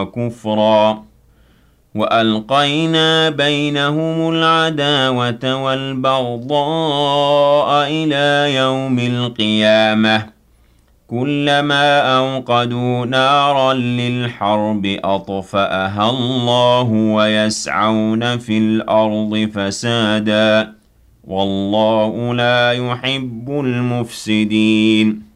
وكفرا وألقينا بينهم العداوة والبغضاء إلى يوم القيامة كلما أوقدوا نارا للحرب أطفأها الله ويسعون في الأرض فسادا والله لا يحب المفسدين